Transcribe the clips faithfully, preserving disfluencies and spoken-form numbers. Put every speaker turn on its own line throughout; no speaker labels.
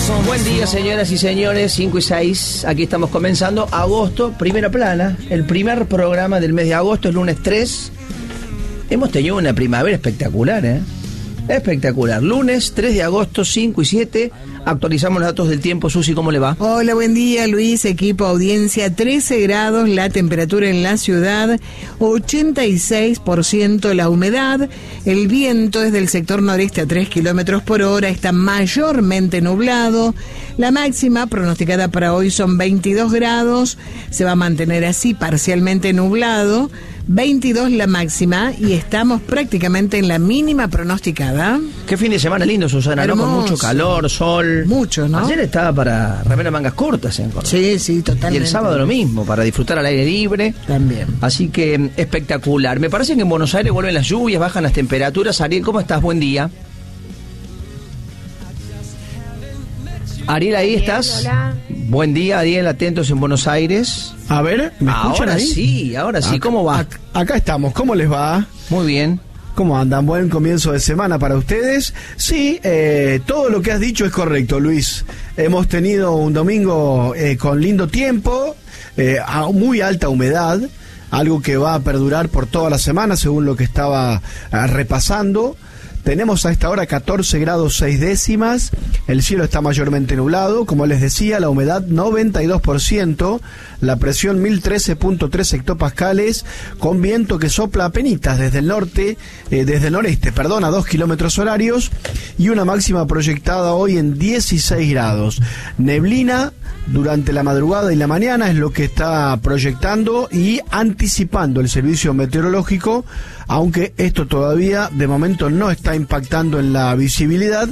Buen día, señoras y señores, cinco y seis, aquí estamos comenzando agosto, primera plana, el primer programa del mes de agosto, el lunes tres. Hemos tenido una primavera espectacular, ¿eh? Espectacular. Lunes tres de agosto, cinco y siete. Actualizamos los datos del tiempo. Susi, ¿cómo le va?
Hola, buen día, Luis, equipo, audiencia. trece grados la temperatura en la ciudad, ochenta y seis por ciento la humedad. El viento es del sector noreste a tres kilómetros por hora. Está mayormente nublado. La máxima pronosticada para hoy son veintidós grados. Se va a mantener así, parcialmente nublado. veintidós la máxima y estamos prácticamente en la mínima pronosticada.
Qué fin de semana lindo, Susana, ¿no? Con mucho calor, sol.
Mucho, ¿no?
Ayer estaba para remera mangas cortas en Córdoba.
Sí, sí, totalmente.
Y el sábado lo mismo, para disfrutar al aire libre.
También.
Así que espectacular. Me parece que en Buenos Aires vuelven las lluvias, bajan las temperaturas. Ariel, ¿cómo estás? Buen día. Ariel, ahí estás.
Hola.
Buen día, Ariel, atentos en Buenos Aires.
A ver, ¿me escuchan
Ahora
ahí?
sí, ahora sí, ¿cómo va?
Acá, acá estamos, ¿cómo les va?
Muy bien.
¿Cómo andan? Buen comienzo de semana para ustedes. Sí, eh, todo lo que has dicho es correcto, Luis. Hemos tenido un domingo eh, con lindo tiempo, eh, a muy alta humedad, algo que va a perdurar por toda la semana, según lo que estaba eh, repasando. Tenemos a esta hora catorce grados seis décimas, el cielo está mayormente nublado, como les decía, la humedad noventa y dos por ciento, la presión mil trece punto tres hectopascales, con viento que sopla a penitas desde el norte, eh, desde el noreste, perdón, a dos kilómetros horarios, y una máxima proyectada hoy en dieciséis grados. Neblina durante la madrugada y la mañana es lo que está proyectando y anticipando el servicio meteorológico, aunque esto todavía de momento no está impactando en la visibilidad.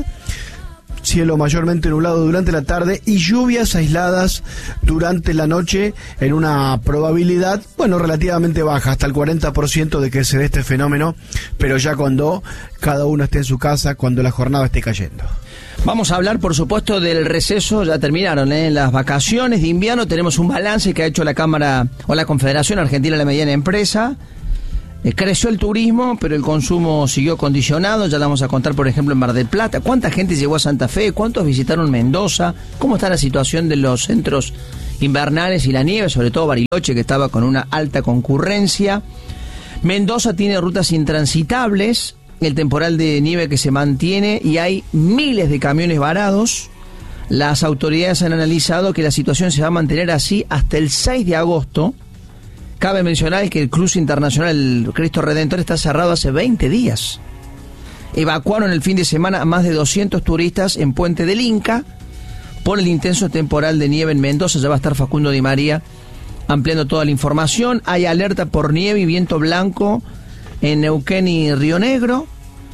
Cielo mayormente nublado durante la tarde y lluvias aisladas durante la noche en una probabilidad, bueno, relativamente baja, hasta el cuarenta por ciento de que se dé este fenómeno, pero ya cuando cada uno esté en su casa, cuando la jornada esté cayendo.
Vamos a hablar, por supuesto, del receso. Ya terminaron ¿eh? las vacaciones de invierno. Tenemos un balance que ha hecho la Cámara o la Confederación Argentina de la Mediana Empresa. Eh, creció el turismo, pero el consumo siguió condicionado. Ya la vamos a contar, por ejemplo, en Mar del Plata. ¿Cuánta gente llegó a Santa Fe? ¿Cuántos visitaron Mendoza? ¿Cómo está la situación de los centros invernales y la nieve? Sobre todo Bariloche, que estaba con una alta concurrencia. Mendoza tiene rutas intransitables, el temporal de nieve que se mantiene y hay miles de camiones varados. Las autoridades han analizado que la situación se va a mantener así hasta el seis de agosto. Cabe mencionar que el cruce internacional Cristo Redentor está cerrado hace veinte días. Evacuaron el fin de semana a más de doscientos turistas en Puente del Inca por el intenso temporal de nieve en Mendoza. Ya va a estar Facundo Di María ampliando toda la información. Hay alerta por nieve y viento blanco en Neuquén y Río Negro.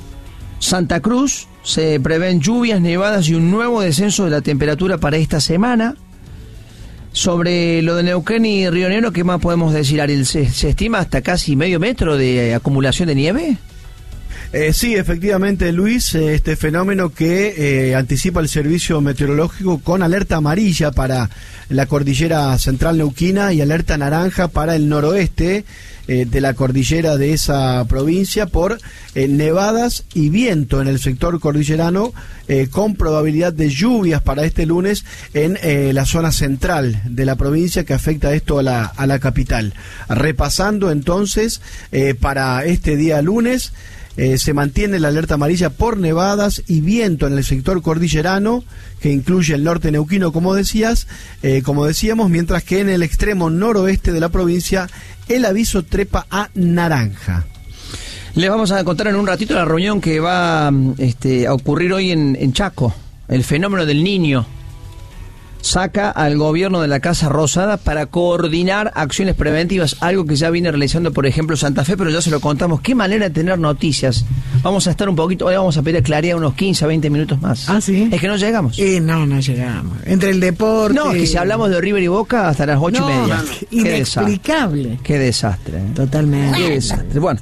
Santa Cruz, se prevén lluvias, nevadas y un nuevo descenso de la temperatura para esta semana. Sobre lo de Neuquén y Río Negro, ¿qué más podemos decir, Ariel? ¿Se, se estima hasta casi medio metro de acumulación de nieve?
Eh, sí, efectivamente, Luis, eh, este fenómeno que eh, anticipa el servicio meteorológico con alerta amarilla para la cordillera central neuquina y alerta naranja para el noroeste eh, de la cordillera de esa provincia por eh, nevadas y viento en el sector cordillerano, eh, con probabilidad de lluvias para este lunes en eh, la zona central de la provincia, que afecta esto a la, a la capital. Repasando entonces, eh, para este día lunes, Eh, se mantiene la alerta amarilla por nevadas y viento en el sector cordillerano, que incluye el norte neuquino, como decías, eh, como decíamos, mientras que en el extremo noroeste de la provincia el aviso trepa a naranja.
Les vamos a contar en un ratito la reunión que va este, a ocurrir hoy en, en Chaco, el fenómeno del Niño. Saca al gobierno de la Casa Rosada para coordinar acciones preventivas, algo que ya viene realizando, por ejemplo, Santa Fe, pero ya se lo contamos. Qué manera de tener noticias. Vamos a estar un poquito, hoy vamos a pedir claridad unos quince a veinte minutos más.
¿Ah, sí?
Es que no llegamos.
Eh, no, no llegamos. Entre el deporte...
No, es que si hablamos de River y Boca hasta las ocho
no,
y media.
Qué inexplicable.
Desastre. Qué desastre. ¿eh?
Totalmente.
Qué desastre. Bueno,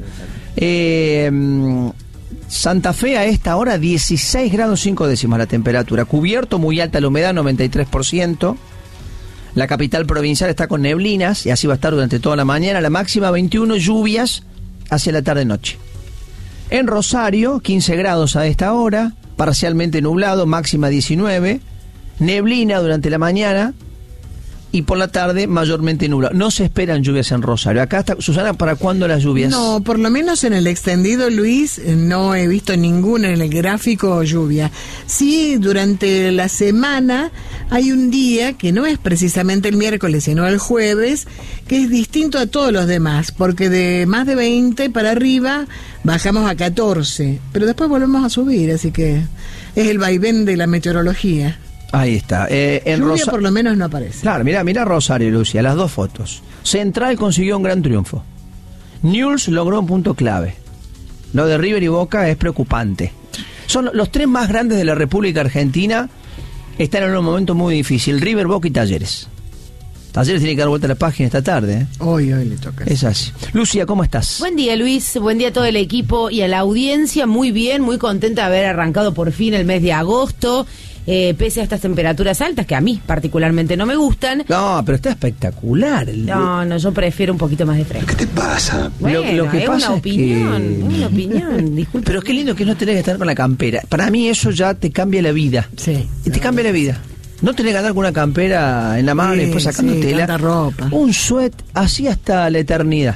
eh... Santa Fe a esta hora dieciséis grados cinco décimas la temperatura, cubierto, muy alta la humedad, noventa y tres por ciento. La capital provincial está con neblinas y así va a estar durante toda la mañana. La máxima veintiuno, lluvias hacia la tarde-noche. En Rosario, quince grados a esta hora, parcialmente nublado, máxima diecinueve. neblina durante la mañana y por la tarde mayormente nublado. No se esperan lluvias en Rosario. Acá está, Susana, ¿para cuándo las lluvias?
No, por lo menos en el extendido, Luis, no he visto ninguna en el gráfico lluvia. Sí, durante la semana hay un día que no es precisamente el miércoles, sino el jueves, que es distinto a todos los demás, porque de más de veinte para arriba bajamos a catorce, pero después volvemos a subir, así que es el vaivén de la meteorología.
Ahí está. Eh, en
Lluvia
Rosa...
por lo menos no aparece.
Claro, mira, mira Rosario y Lucia, las dos fotos. Central consiguió un gran triunfo. Newell's logró un punto clave. Lo de River y Boca es preocupante. Son los tres más grandes de la República Argentina, están en un momento muy difícil. River, Boca y Talleres. Talleres tiene que dar vuelta a la página esta tarde, ¿eh?
Hoy, hoy le toca.
Es así. Lucia, ¿cómo estás?
Buen día, Luis. Buen día a todo el equipo y a la audiencia. Muy bien, muy contenta de haber arrancado por fin el mes de agosto. Eh, pese a estas temperaturas altas, que a mí particularmente no me gustan.
No, pero está espectacular.
No, no, yo prefiero un poquito más de fresco.
¿Qué te pasa?
Bueno,
lo, lo que
es
pasa
una
es
opinión,
que...
es una opinión, disculpe.
Pero qué lindo que no tenés que estar con la campera. Para mí eso ya te cambia la vida.
Sí.
Y te cambia la vida. No tenés que andar con una campera en la mano
Sí,
y después sacándote
sí,
la
tanta ropa.
Un suet así hasta la eternidad.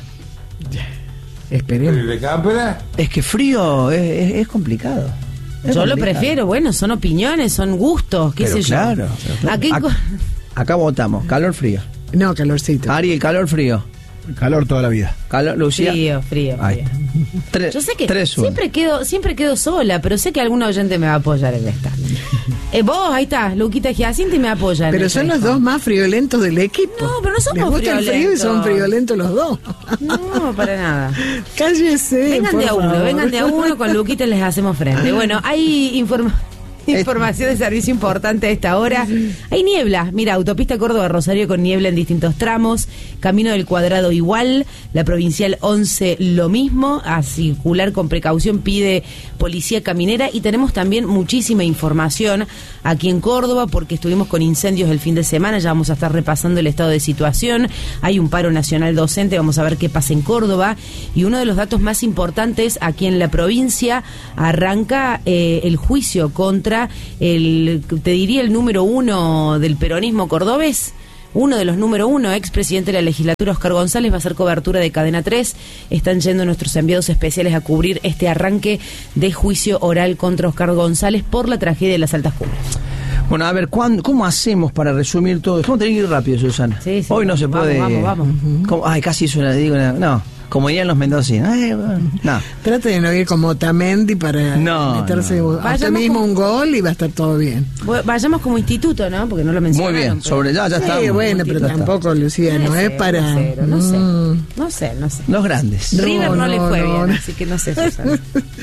Esperemos.
¿De cámara?
Es que frío es, es, es complicado. Es
Yo lo
complicado.
prefiero, bueno, son opiniones, son gustos, qué
Pero
sé
claro,
yo.
pero claro.
¿A qué
Ac-
co-
Acá votamos, calor frío.
No, calorcito.
Ari, el calor frío.
Calor toda la vida.
Calor, Lucía.
Frío, frío,
Ahí.
frío.
Tres,
Yo sé que
tres, uno.
siempre quedo, siempre quedo sola, pero sé que algún oyente me va a apoyar en esta. Eh, vos, ahí está, Luquita Giacinti me apoya. en
Pero
esta.
son los dos más friolentos del equipo.
No, pero no somos
Les gusta el frío y
friolentos.
son friolentos los dos.
No, para nada.
Cállese.
Vengan
por
de a uno,
favor.
vengan de a uno, con Luquita les hacemos frente. Bueno, hay informa información de servicio importante a esta hora. Hay niebla, mira, autopista Córdoba-Rosario con niebla en distintos tramos, Camino del Cuadrado igual, la Provincial once lo mismo, a circular con precaución pide Policía Caminera, y tenemos también muchísima información aquí en Córdoba porque estuvimos con incendios el fin de semana, ya vamos a estar repasando el estado de situación, hay un paro nacional docente, vamos a ver qué pasa en Córdoba, y uno de los datos más importantes aquí en la provincia, arranca eh, el juicio contra el, te diría, el número uno del peronismo cordobés, uno de los número uno, expresidente de la legislatura, Oscar González, va a hacer cobertura de Cadena tres. Están yendo nuestros enviados especiales a cubrir este arranque de juicio oral contra Oscar González por la tragedia de las Altas Cumbres.
Bueno, a ver, ¿cuándo, ¿cómo hacemos para resumir todo? Vamos a tener que ir rápido, Susana.
Sí, sí,
Hoy no
vamos,
se puede...
vamos, vamos, vamos.
¿Cómo? Ay, casi hizo una... Digo, una- no, como dirían los mendocinos. Ay, bueno, no.
Trate de no ir como Otamendi para
No,
meterse
no.
a usted
Vayamos
mismo
como-
un gol y va a estar todo bien.
Bueno, vayamos como instituto, ¿no? Porque no lo mencionaron.
Muy bien,
pero-
sobre ya, ya
Sí,
estamos.
bueno, pero
Ya está.
tampoco, Lucía, no es
cero,
para...
cero, no sé,
Mm.
no sé, no sé.
Los grandes.
No,
River no, le
no,
fue
no,
bien,
no.
así que no sé, Susana.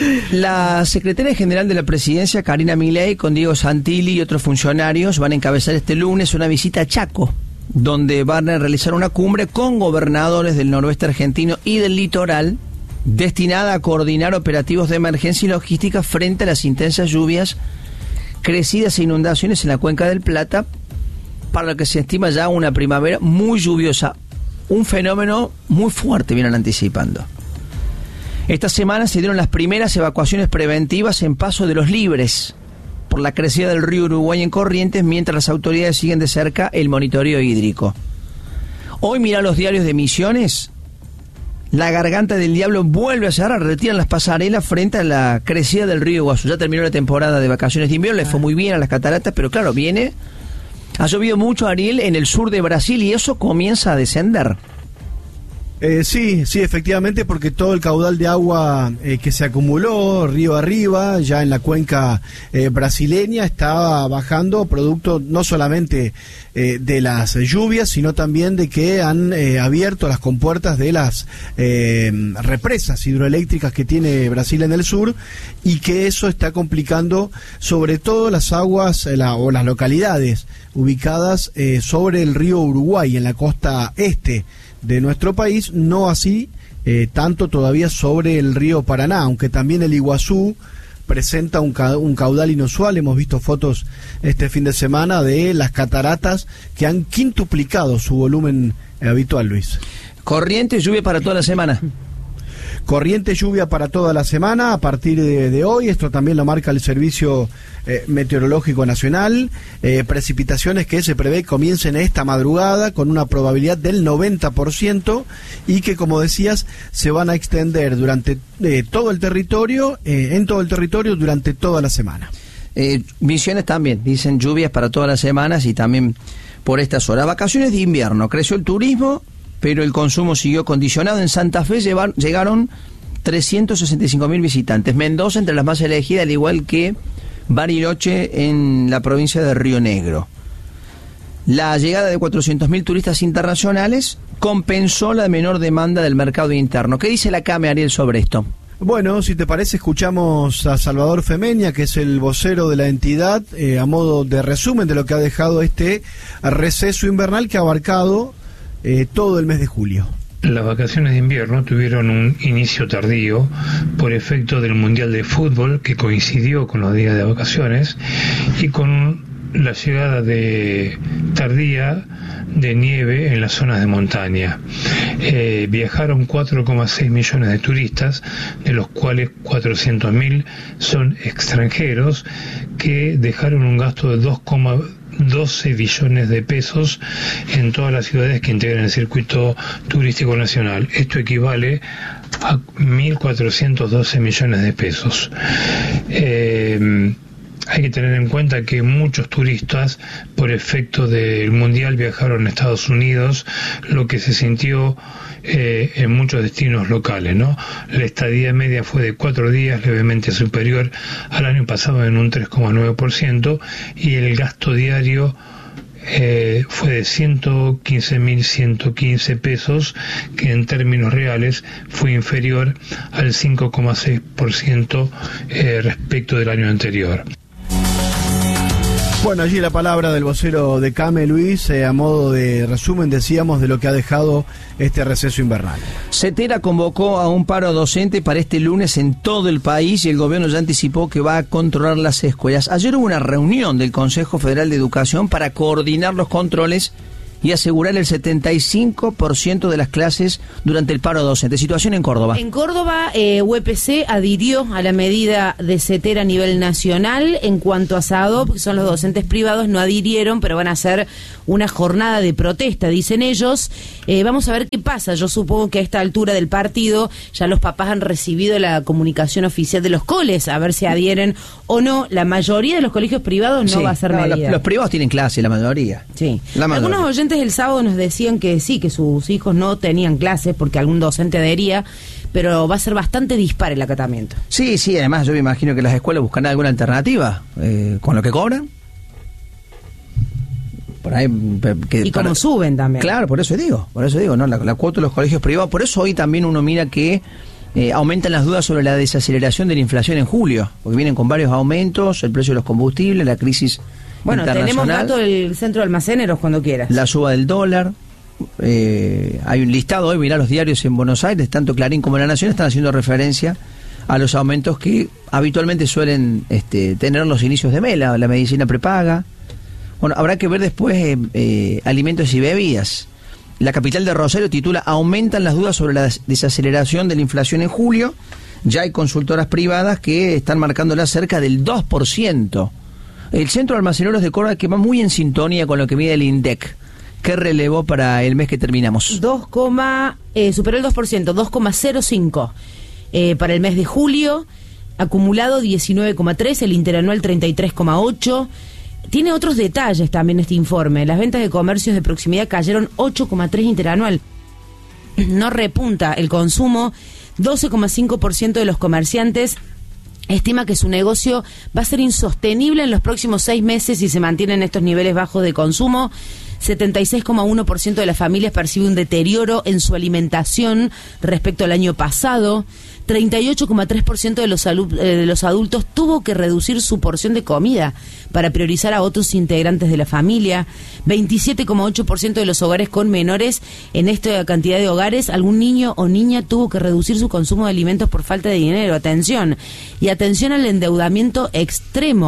La secretaria general de la presidencia, Karina Milei, con Diego Santilli y otros funcionarios, van a encabezar este lunes una visita a Chaco, donde van a realizar una cumbre con gobernadores del noroeste argentino y del litoral, destinada a coordinar operativos de emergencia y logística frente a las intensas lluvias, crecidas e inundaciones en la cuenca del Plata, para lo que se estima ya una primavera muy lluviosa. Un fenómeno muy fuerte vienen anticipando. Esta semana se dieron las primeras evacuaciones preventivas en Paso de los Libres por la crecida del río Uruguay en Corrientes, mientras las autoridades siguen de cerca el monitoreo hídrico. Hoy mira los diarios de Misiones. La Garganta del Diablo vuelve a cerrar, retiran las pasarelas frente a la crecida del río Iguazú. Ya terminó la temporada de vacaciones de invierno, le fue muy bien a las cataratas, pero claro, viene... Ha llovido mucho, Ariel, en el sur de Brasil y eso comienza a descender.
Eh, sí, sí, efectivamente, porque todo el caudal de agua eh, que se acumuló río arriba, ya en la cuenca eh, brasileña, estaba bajando producto no solamente eh, de las lluvias, sino también de que han eh, abierto las compuertas de las eh, represas hidroeléctricas que tiene Brasil en el sur, y que eso está complicando sobre todo las aguas eh, la, o las localidades ubicadas eh, sobre el río Uruguay, en la costa este de nuestro país, no así eh, tanto todavía sobre el río Paraná, aunque también el Iguazú presenta un, ca un caudal inusual. Hemos visto fotos este fin de semana de las cataratas que han quintuplicado su volumen eh, habitual, Luis.
Corriente, lluvia para toda la semana.
Corriente lluvia para toda la semana a partir de, de hoy, esto también lo marca el Servicio eh, Meteorológico Nacional, eh, precipitaciones que se prevé comiencen esta madrugada con una probabilidad del noventa por ciento y que, como decías, se van a extender durante eh, todo el territorio, eh, en todo el territorio durante toda la semana.
Eh, Misiones también, dicen lluvias para todas las semanas y también por estas horas. Vacaciones de invierno, creció el turismo, pero el consumo siguió condicionado. En Santa Fe llevar, llegaron trescientos sesenta y cinco mil visitantes. Mendoza entre las más elegidas, al igual que Bariloche en la provincia de Río Negro. La llegada de cuatrocientos mil turistas internacionales compensó la menor demanda del mercado interno. ¿Qué dice la C A M E, Ariel, sobre esto?
Bueno, si te parece, escuchamos a Salvador Femeña, que es el vocero de la entidad, eh, a modo de resumen de lo que ha dejado este receso invernal que ha abarcado eh, todo el mes de julio.
Las vacaciones de invierno tuvieron un inicio tardío por efecto del Mundial de Fútbol, que coincidió con los días de vacaciones, y con la llegada de tardía de nieve en las zonas de montaña. Eh, viajaron cuatro coma seis millones de turistas, de los cuales cuatrocientos mil son extranjeros, que dejaron un gasto de dos coma doce billones de pesos en todas las ciudades que integran el circuito turístico nacional. Esto equivale a mil cuatrocientos doce millones de pesos. Eh, Hay que tener en cuenta que muchos turistas, por efecto del Mundial, viajaron a Estados Unidos, lo que se sintió eh, en muchos destinos locales, ¿no? La estadía media fue de cuatro días, levemente superior al año pasado en un tres coma nueve por ciento, y el gasto diario Eh, fue de ciento quince mil ciento quince pesos, que en términos reales fue inferior al cinco coma seis por ciento eh, respecto del año anterior.
Bueno, allí la palabra del vocero de C A M E, Luis, eh, a modo de resumen, decíamos, de lo que ha dejado este receso invernal.
CETERA convocó a un paro docente para este lunes en todo el país y el gobierno ya anticipó que va a controlar las escuelas. Ayer hubo una reunión del Consejo Federal de Educación para coordinar los controles y asegurar el setenta y cinco por ciento de las clases durante el paro docente. Situación en Córdoba.
En Córdoba, eh, U E P C adhirió a la medida de CETERA a nivel nacional. En cuanto a SADOP, que son los docentes privados, no adhirieron, pero van a hacer una jornada de protesta, dicen ellos. Eh, vamos a ver qué pasa. Yo supongo que a esta altura del partido ya los papás han recibido la comunicación oficial de los coles, a ver si adhieren o no. La mayoría de los colegios privados no
sí,
va a ser
no,
medida.
Los, los privados tienen clase, la mayoría.
Sí.
La mayoría.
Algunos oyentes el sábado nos decían que sí, que sus hijos no tenían clases porque algún docente adhería, pero va a ser bastante dispar el acatamiento.
Sí, sí, además yo me imagino que las escuelas buscan alguna alternativa eh, con lo que cobran. Por ahí, que,
y
para,
como suben también.
Claro, por eso digo, por eso digo, ¿no? La, la cuota de los colegios privados, por eso hoy también uno mira que eh, aumentan las dudas sobre la desaceleración de la inflación en julio, porque vienen con varios aumentos, el precio de los combustibles, la crisis
Bueno, tenemos datos del centro de almaceneros cuando quieras.
La suba del dólar. Eh, hay un listado hoy, mirá los diarios en Buenos Aires, tanto Clarín como La Nación están haciendo referencia a los aumentos que habitualmente suelen este, tener los inicios de mes, la, la medicina prepaga. Bueno, habrá que ver después eh, eh, alimentos y bebidas. La capital de Rosario titula "Aumentan las dudas sobre la desaceleración de la inflación en julio". Ya hay consultoras privadas que están marcándola cerca del dos por ciento. El Centro de Almaceneros de Córdoba, que va muy en sintonía con lo que mide el INDEC. ¿Qué relevó para el mes que terminamos?
dos, eh, superó el dos por ciento, dos coma cero cinco. Eh, para el mes de julio, acumulado diecinueve coma tres, el interanual treinta y tres coma ocho. Tiene otros detalles también este informe. Las ventas de comercios de proximidad cayeron ocho coma tres interanual. No repunta el consumo. doce coma cinco por ciento de los comerciantes estima que su negocio va a ser insostenible en los próximos seis meses si se mantienen estos niveles bajos de consumo. setenta y seis coma uno por ciento de las familias percibe un deterioro en su alimentación respecto al año pasado. treinta y ocho coma tres por ciento de los, alu- eh, de los adultos tuvo que reducir su porción de comida para priorizar a otros integrantes de la familia. veintisiete coma ocho por ciento de los hogares con menores, en esta cantidad de hogares, algún niño o niña tuvo que reducir su consumo de alimentos por falta de dinero. Atención. Y atención al endeudamiento extremo.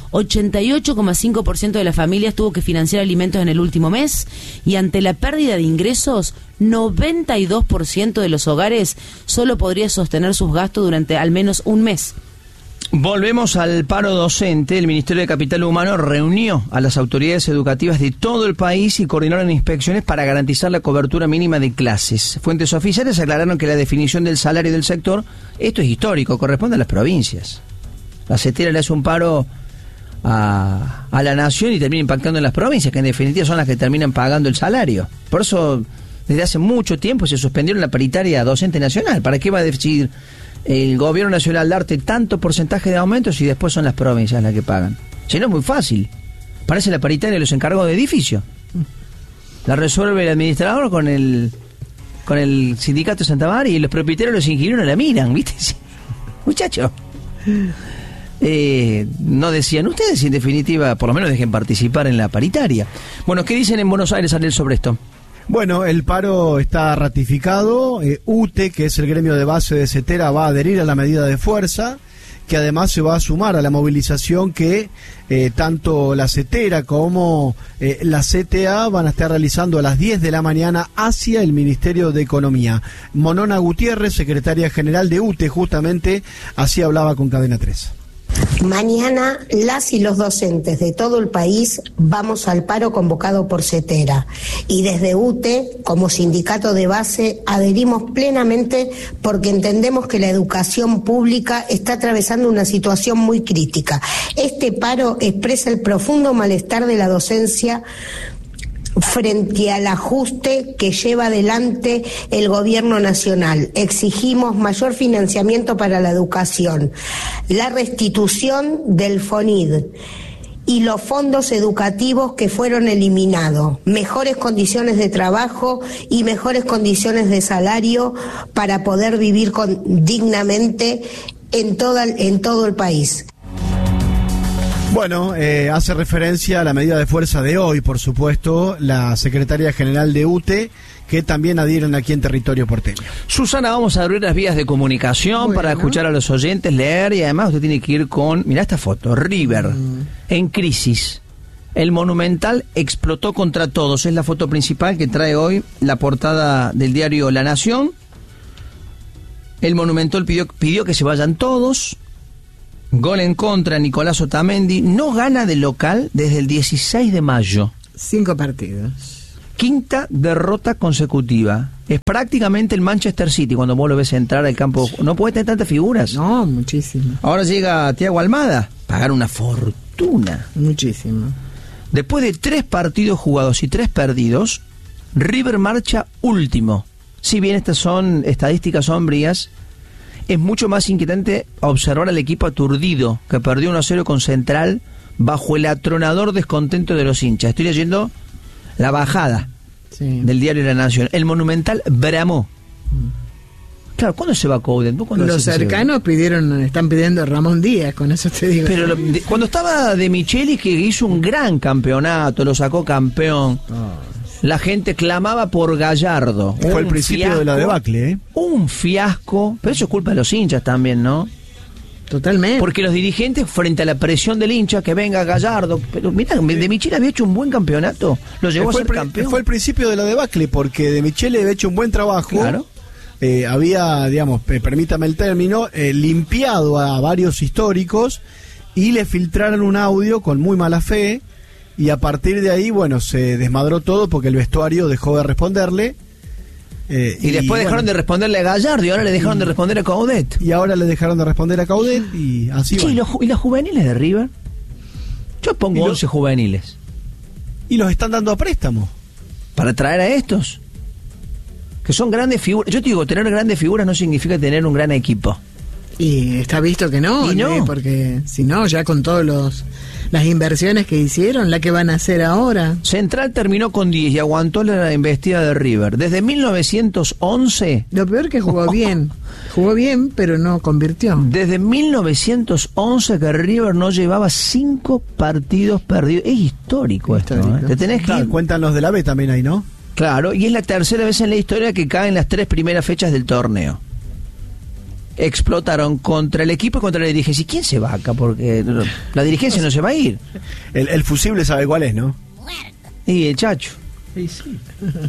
ochenta y ocho coma cinco por ciento de las familias tuvo que financiar alimentos en el último mes, y ante la pérdida de ingresos, noventa y dos por ciento de los hogares solo podría sostener sus gastos durante al menos un mes.
Volvemos al paro docente. El Ministerio de Capital Humano reunió a las autoridades educativas de todo el país y coordinaron inspecciones para garantizar la cobertura mínima de clases. Fuentes oficiales aclararon que la definición del salario del sector, esto es histórico, corresponde a las provincias. La CETERA le hace un paro a, a la nación y termina impactando en las provincias, que en definitiva son las que terminan pagando el salario. Por eso, desde hace mucho tiempo se suspendieron la paritaria docente nacional. ¿Para qué va a decidir el gobierno nacional darte tanto porcentaje de aumentos y después son las provincias las que pagan? Si no, es muy fácil. Parece la paritaria de los encargados de edificio. La resuelve el administrador con el con el sindicato de Santa María, y los propietarios, los inquilinos la miran, ¿viste? Muchachos. Eh, no decían ustedes, en definitiva, por lo menos dejen participar en la paritaria. Bueno, ¿qué dicen en Buenos Aires, Ariel, sobre esto?
Bueno, el paro está ratificado. eh, U T E, que es el gremio de base de CETERA, va a adherir a la medida de fuerza, que además se va a sumar a la movilización que eh, tanto la CETERA como eh, la C T A van a estar realizando a las diez de la mañana hacia el Ministerio de Economía. Monona Gutiérrez, secretaria general de U T E, justamente así hablaba con Cadena tres.
Mañana las y los docentes de todo el país vamos al paro convocado por CETERA, y desde U T E, como sindicato de base, adherimos plenamente porque entendemos que la educación pública está atravesando una situación muy crítica. Este paro expresa el profundo malestar de la docencia frente al ajuste que lleva adelante el gobierno nacional. Exigimos mayor financiamiento para la educación, la restitución del FONID y los fondos educativos que fueron eliminados, mejores condiciones de trabajo y mejores condiciones de salario para poder vivir con, dignamente en, toda, en todo el país.
Bueno, eh, hace referencia a la medida de fuerza de hoy, por supuesto, la secretaria general de U T E, que también adhieren aquí en territorio porteño.
Susana, vamos a abrir las vías de comunicación bueno. para escuchar a los oyentes, leer, y además usted tiene que ir con, mirá esta foto, River, mm. en crisis. El Monumental explotó contra todos. Es la foto principal que trae hoy la portada del diario La Nación. El Monumental pidió, pidió que se vayan todos. Gol en contra, Nicolás Otamendi. No gana de local desde el dieciséis de mayo.
Cinco partidos.
Quinta derrota consecutiva. Es prácticamente el Manchester City cuando vos lo ves entrar al campo. No puede tener tantas figuras.
No, muchísimo.
Ahora llega Thiago Almada. Pagar una fortuna.
Muchísimo.
Después de tres partidos jugados y tres perdidos, River marcha último. Si bien estas son estadísticas sombrías, es mucho más inquietante observar al equipo aturdido, que perdió uno a cero con Central bajo el atronador descontento de los hinchas. Estoy leyendo la bajada sí. del diario La Nación. El Monumental bramó. Mm. Claro, ¿cuándo se va Coudet?
Los cercanos pidieron, están pidiendo a Ramón Díaz, con eso te digo.
Pero lo, de, cuando estaba De Michelis, que hizo un gran campeonato, lo sacó campeón. Oh. La gente clamaba por Gallardo.
Fue el principio fiasco, de la debacle, ¿eh?
Un fiasco. Pero eso es culpa de los hinchas también, ¿no?
Totalmente.
Porque los dirigentes, frente a la presión del hincha, que venga Gallardo. Pero mira, De Michele había hecho un buen campeonato. Lo llevó
fue
a ser
el,
campeón.
Fue el principio de la debacle, porque De Michele había hecho un buen trabajo.
Claro.
Eh, había, digamos, eh, permítame el término, eh, limpiado a varios históricos y le filtraron un audio con muy mala fe. Y a partir de ahí, bueno, se desmadró todo porque el vestuario dejó de responderle.
Eh, y, y después dejaron bueno, de responderle a Gallardo y ahora le dejaron y, de responder a Coudet.
Y ahora le dejaron de responder a Coudet y así
sí,
va.
¿Y, los, ¿Y los juveniles de River? Yo pongo once los, juveniles.
Y los están dando a préstamo.
Para traer a estos. Que son grandes figuras. Yo te digo, tener grandes figuras no significa tener un gran equipo.
Y está visto que no,
¿Y no?
porque si no, ya con todos los las inversiones que hicieron, la que van a hacer ahora.
Central terminó con diez y aguantó la embestida de River. Desde mil novecientos once...
Lo peor que jugó bien. Jugó bien, pero no convirtió.
Desde mil novecientos once que River no llevaba cinco partidos perdidos. Es histórico, histórico. esto. ¿eh? Te tenés que
claro,
ir...
Cuéntanos de la B también ahí, ¿no?
Claro, y es la tercera vez en la historia que caen las tres primeras fechas del torneo. explotaron contra el equipo y contra la dirigencia. ¿Y quién se va acá? Porque la dirigencia no se va a ir.
El, el fusible sabe cuál es, ¿no?
Y el Chacho.
Sí, sí.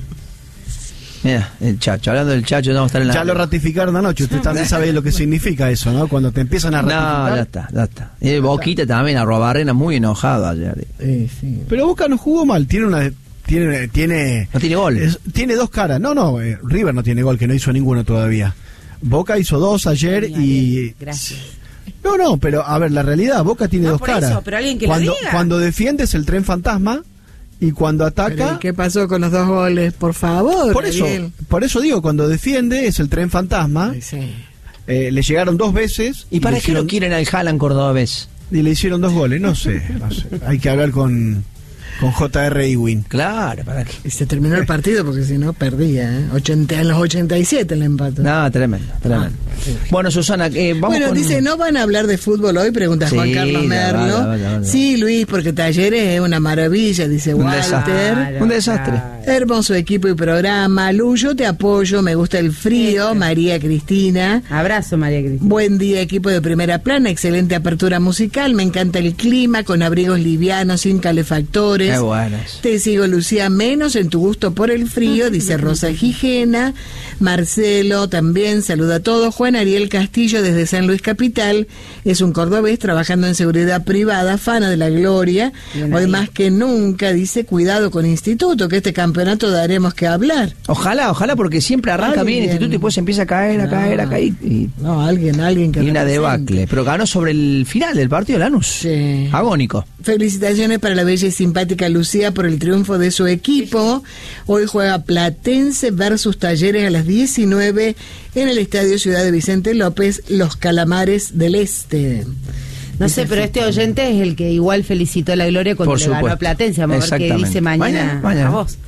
Mira, el Chacho. Hablando del Chacho, vamos a estar en la...
Ya lo ratificaron anoche. Usted también sabe lo que significa eso, ¿no? Cuando te empiezan a ratificar.
No, ya está, ya está. Y Boquita también, a Robarrena muy enojado ayer.
Sí, sí.
Pero Boca no jugó mal. Tiene una... Tiene, tiene,
no tiene gol.
Es, tiene dos caras. No, no, eh, River no tiene gol, que no hizo ninguno todavía. Boca hizo dos ayer
Ay,
y...
Gracias.
No, no, pero a ver, la realidad, Boca tiene
No,
dos
por
caras.
eso, pero alguien que
cuando,
lo diga.
cuando defiendes el tren fantasma y cuando ataca...
Pero, ¿qué pasó con los dos goles? Por favor,
Por eso,
Ariel.
por eso digo, cuando defiende es el tren fantasma.
Ay, sí.
Eh, le llegaron dos veces.
¿Y para
le
qué
hicieron-
lo quieren al Haaland cordobés?
Y le hicieron dos goles, no sé, no sé. Hay que hablar con, con J R Ewing.
Claro, ¿para qué?
Y se terminó el partido porque si no perdía, ¿eh? ochenta, en los ochenta y siete el empate.
No, tremendo, tremendo.
sí.
Bueno, Susana, eh, vamos
Bueno,
con...
dice, ¿no van a hablar de fútbol hoy? Pregunta
Sí,
Juan Carlos
ya
Merlo.
va, ya va, ya va.
Sí, Luis, porque Talleres es una maravilla, dice
Un
Walter.
desastre. Un desastre.
Hermoso equipo y programa. Lu, yo te apoyo, me gusta el frío. María Cristina.
Abrazo, María Cristina.
Buen día, equipo de Primera Plana, excelente apertura musical, me encanta el clima, con abrigos livianos, sin calefactores.
Qué buenas.
Te sigo, Lucía, menos en tu gusto por el frío, dice Rosa Gijena. Marcelo también saluda a todos. Juan Ariel Castillo desde San Luis Capital, es un cordobés trabajando en seguridad privada, fana de la gloria.
Bien
Hoy
ahí.
más que nunca dice, cuidado con Instituto, que este campeonato daremos que hablar.
Ojalá, ojalá, porque siempre arranca bien el
Alguien.
instituto y después empieza a caer, a
No.
caer, a caer. Y,
No, alguien, alguien que
y una
represente.
debacle. Pero ganó sobre el final del partido Lanús.
Sí.
Agónico.
Felicitaciones para la bella y simpática Lucía por el triunfo de su equipo. Hoy juega Platense versus Talleres a las diecinueve en el Estadio Ciudad de Vicente López, Los Calamares del Este.
No sé, pero este oyente es el que igual felicitó a la Gloria cuando
Por
le ganó a
supuesto.
Platense. Vamos a ver qué
Exactamente.
dice mañana,
Mañana, mañana.
a vos.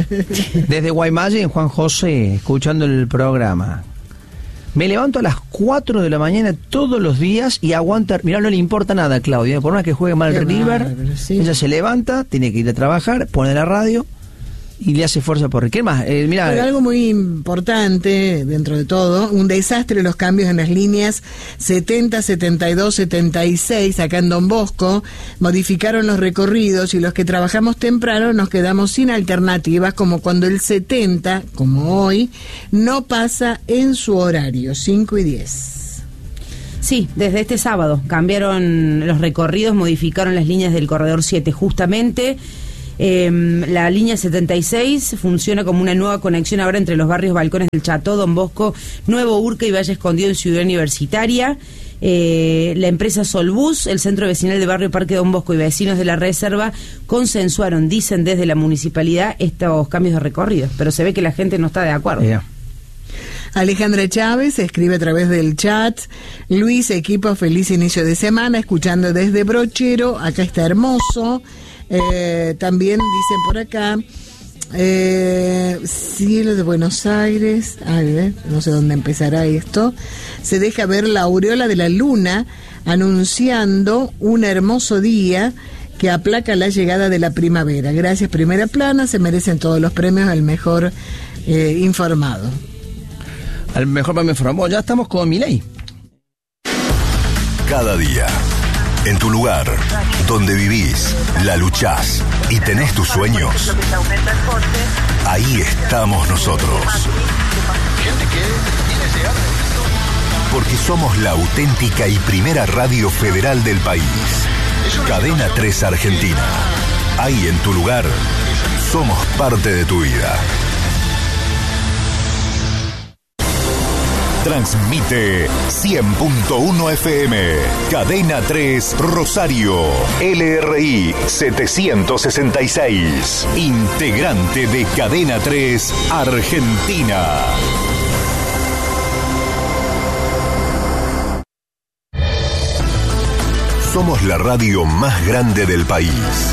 Desde Guaymallén, Juan José, escuchando el programa. Me levanto a las cuatro de la mañana todos los días y aguanta. Mirá, no le importa nada a Claudia. Por más que juegue mal
Qué
River,
bárbaro, sí.
ella se levanta, tiene que ir a trabajar, pone la radio y le hace fuerza por... ¿Qué más? Eh, mirá,
Pero algo muy importante dentro de todo, un desastre los cambios en las líneas setenta, setenta y dos, setenta y seis acá en Don Bosco, modificaron los recorridos y los que trabajamos temprano nos quedamos sin alternativas, como cuando el setenta, como hoy, no pasa en su horario, cinco y diez.
Sí, desde este sábado cambiaron los recorridos, modificaron las líneas del corredor siete justamente. Eh, la línea setenta y seis funciona como una nueva conexión ahora entre los barrios Balcones del Cható, Don Bosco, Nuevo Urca y Valle Escondido en Ciudad Universitaria. Eh, la empresa Solbus, el centro vecinal de barrio Parque Don Bosco y vecinos de la Reserva consensuaron, dicen desde la municipalidad, estos cambios de recorridos, pero se ve que la gente no está de acuerdo.
mirá.
Alejandra Chávez escribe a través del chat: Luis, equipo, feliz inicio de semana, escuchando desde Brochero, acá está hermoso. Eh, también dicen por acá, eh, cielo de Buenos Aires, a ver, no sé dónde empezará esto, se deja ver la aureola de la luna anunciando un hermoso día que aplaca la llegada de la primavera. Gracias, Primera Plana, se merecen todos los premios al mejor eh, informado.
Al mejor para me informó. Ya estamos con Milei.
Cada día, en tu lugar, donde vivís, la luchás y tenés tus sueños, ahí estamos nosotros. Porque somos la auténtica y primera radio federal del país. Cadena tres Argentina. Ahí en tu lugar, somos parte de tu vida. Transmite cien punto uno F M, Cadena tres Rosario, L R I setecientos sesenta y seis, integrante de Cadena tres Argentina. Somos la radio más grande del país.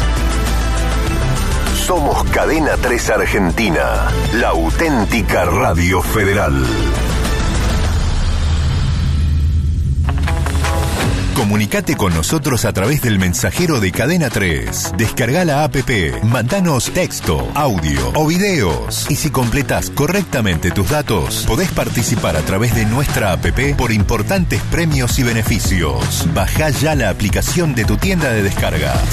Somos Cadena tres Argentina, la auténtica radio federal. Comunicate con nosotros a través del mensajero de Cadena tres. Descarga la app, mandanos texto, audio o videos. Y si completás correctamente tus datos, podés participar a través de nuestra app por importantes premios y beneficios. Bajá ya la aplicación de tu tienda de descargas.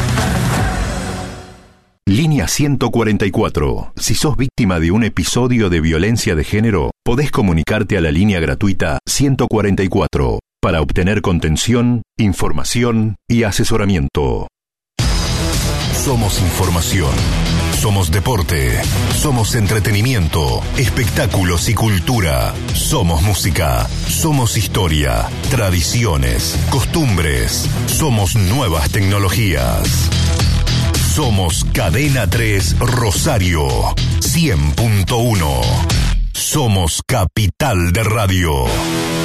Línea ciento cuarenta y cuatro. Si sos víctima de un episodio de violencia de género, podés comunicarte a la línea gratuita ciento cuarenta y cuatro para obtener contención, información y asesoramiento. Somos información. Somos deporte. Somos entretenimiento, espectáculos y cultura. Somos música. Somos historia, tradiciones, costumbres. Somos nuevas tecnologías. Somos Cadena tres Rosario, cien punto uno. Somos Capital de Radio.